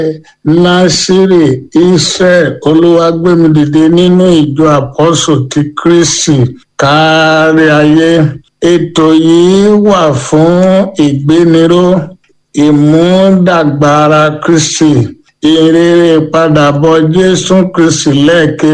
Násírì Israel Olúwagbémidìde nínú ìjọ àpọ́sù ti Kristi kárí ayé. Ètò yìí wà fún ìgbéniró, ìmúdàgbà ara Kristi, ìrere ìpadàbọ̀ Jésù Kristi lẹ́ẹ̀kejì.